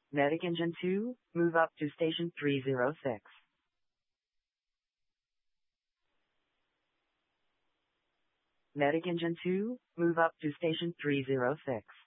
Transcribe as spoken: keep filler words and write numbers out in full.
Medic Engine two, move up to station three zero six. Medic Engine two, move up to station three zero six.